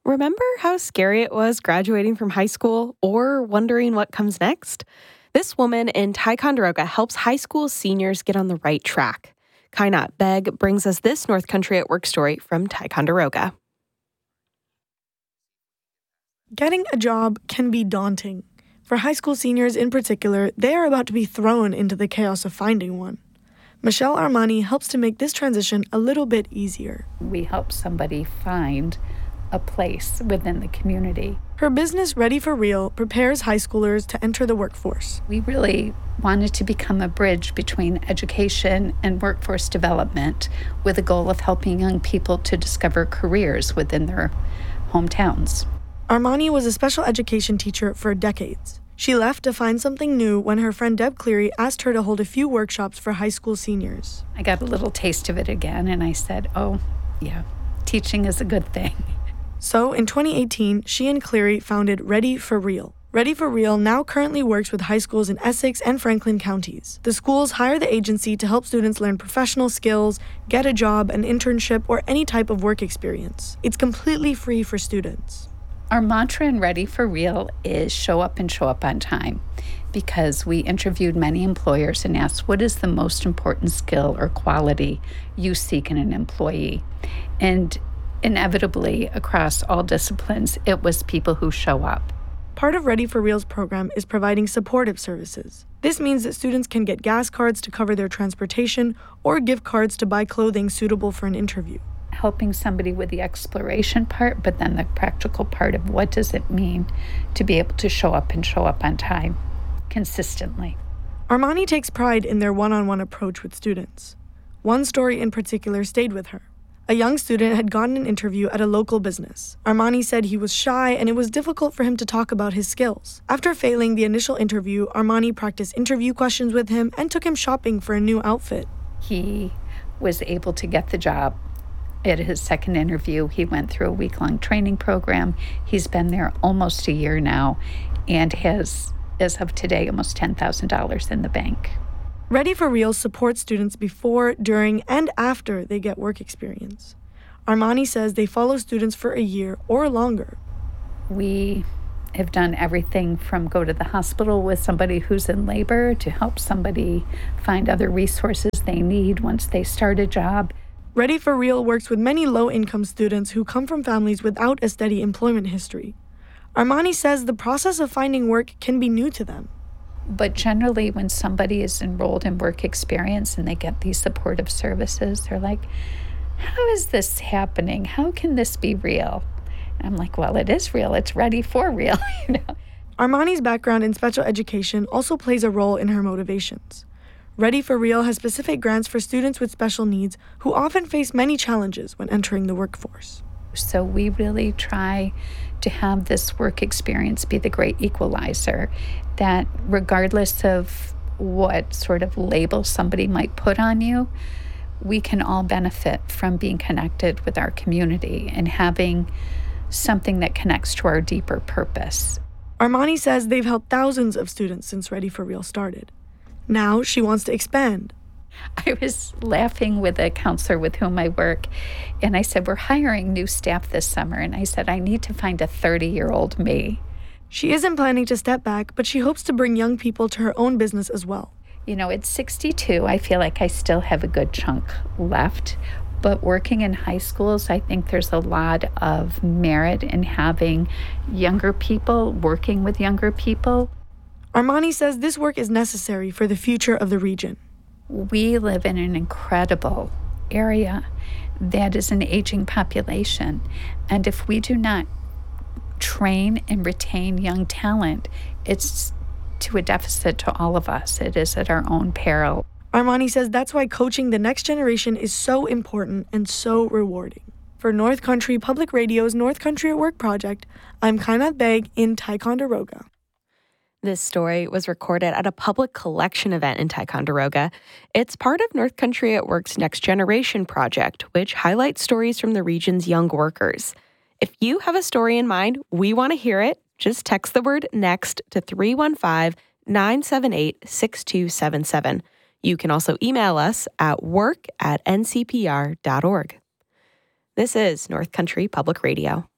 Remember how scary it was graduating from high school or wondering what comes next? This woman in Ticonderoga helps high school seniors get on the right track. Kainat Beg brings us this North Country at Work story from Ticonderoga. Getting a job can be daunting. For high school seniors in particular, they are about to be thrown into the chaos of finding one. Michelle Armani helps to make this transition a little bit easier. We help somebody find a place within the community. Her business, Ready for Real, prepares high schoolers to enter the workforce. We really wanted to become a bridge between education and workforce development with a goal of helping young people to discover careers within their hometowns. Armani was a special education teacher for decades. She left to find something new when her friend Deb Cleary asked her to hold a few workshops for high school seniors. I got a little taste of it again, and I said, oh, yeah, teaching is a good thing. So in 2018, she and Cleary founded Ready for Real. Ready for Real now currently works with high schools in Essex and Franklin counties. The schools hire the agency to help students learn professional skills, get a job, an internship, or any type of work experience. It's completely free for students. Our mantra in Ready for Real is show up and show up on time, because we interviewed many employers and asked, what is the most important skill or quality you seek in an employee? And inevitably, across all disciplines, it was people who show up. Part of Ready for Real's program is providing supportive services. This means that students can get gas cards to cover their transportation or gift cards to buy clothing suitable for an interview. Helping somebody with the exploration part, but then the practical part of what does it mean to be able to show up and show up on time consistently. Armani takes pride in their one-on-one approach with students. One story in particular stayed with her. A young student had gotten an interview at a local business. Armani said he was shy and it was difficult for him to talk about his skills. After failing the initial interview, Armani practiced interview questions with him and took him shopping for a new outfit. He was able to get the job. At his second interview, he went through a week-long training program. He's been there almost a year now and has, as of today, almost $10,000 in the bank. Ready for Real supports students before, during, and after they get work experience. Armani says they follow students for a year or longer. We have done everything from go to the hospital with somebody who's in labor to help somebody find other resources they need once they start a job. Ready for Real works with many low-income students who come from families without a steady employment history. Armani says the process of finding work can be new to them. But generally, when somebody is enrolled in work experience and they get these supportive services, they're like, how is this happening? How can this be real? And I'm like, well, it is real. It's ready for real. Armani's background in special education also plays a role in her motivations. Ready for Real has specific grants for students with special needs who often face many challenges when entering the workforce. So we really try to have this work experience be the great equalizer, that regardless of what sort of label somebody might put on you, we can all benefit from being connected with our community and having something that connects to our deeper purpose. Armani says they've helped thousands of students since Ready for Real started. Now she wants to expand. I was laughing with a counselor with whom I work, and I said, we're hiring new staff this summer. And I said, I need to find a 30-year-old me. She isn't planning to step back, but she hopes to bring young people to her own business as well. You know, at 62, I feel like I still have a good chunk left. But working in high schools, I think there's a lot of merit in having younger people working with younger people. Armani says this work is necessary for the future of the region. We live in an incredible area that is an aging population. And if we do not train and retain young talent, it's to a deficit to all of us. It is at our own peril. Armani says that's why coaching the next generation is so important and so rewarding. For North Country Public Radio's North Country at Work project, I'm Kainat Beg in Ticonderoga. This story was recorded at a public collection event in Ticonderoga. It's part of North Country at Work's Next Generation project, which highlights stories from the region's young workers. If you have a story in mind, we want to hear it. Just text the word NEXT to 315-978-6277. You can also email us at work@ncpr.org. This is North Country Public Radio.